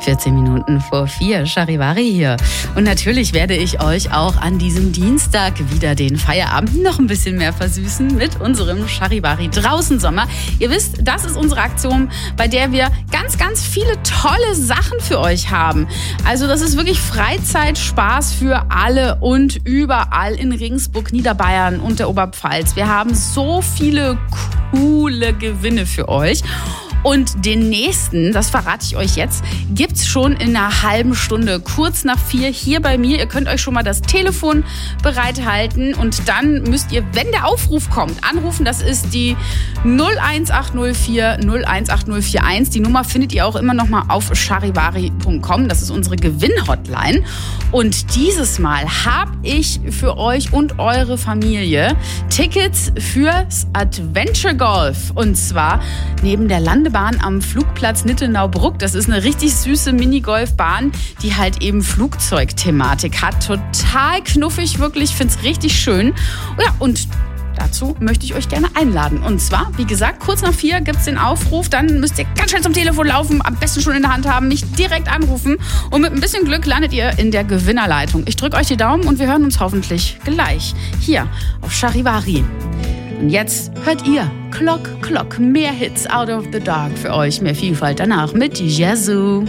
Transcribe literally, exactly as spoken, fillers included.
vierzehn Minuten vor vier, Charivari hier. Und natürlich werde ich euch auch an diesem Dienstag wieder den Feierabend noch ein bisschen mehr versüßen mit unserem Charivari draußen Sommer. Ihr wisst, das ist unsere Aktion, bei der wir ganz, ganz viele tolle Sachen für euch haben. Also das ist wirklich Freizeitspaß für alle und überall in Regensburg, Niederbayern und der Oberpfalz. Wir haben so viele coole Gewinne für euch. Und den nächsten, das verrate ich euch jetzt, gibt's schon in einer halben Stunde, kurz nach vier, hier bei mir. Ihr könnt euch schon mal das Telefon bereithalten und dann müsst ihr, wenn der Aufruf kommt, anrufen. Das ist die null eins acht null vier null eins acht null vier eins. Die Nummer findet ihr auch immer noch mal auf charivari punkt com. Das ist unsere Gewinn-Hotline. Und dieses Mal habe ich für euch und eure Familie Tickets fürs Adventure Golf. Und zwar neben der Landebahn am Flugplatz Nittenau-Bruck. Das ist eine richtig süße Minigolfbahn, die halt eben Flugzeugthematik hat. Total knuffig, wirklich. Ich finde es richtig schön. Ja, und dazu möchte ich euch gerne einladen. Und zwar, wie gesagt, kurz nach vier gibt es den Aufruf. Dann müsst ihr ganz schnell zum Telefon laufen, am besten schon in der Hand haben, mich direkt anrufen. Und mit ein bisschen Glück landet ihr in der Gewinnerleitung. Ich drücke euch die Daumen und wir hören uns hoffentlich gleich hier auf Charivari. Und jetzt hört ihr Clock, Clock, mehr Hits out of the dark für euch, mehr Vielfalt danach mit Jesu.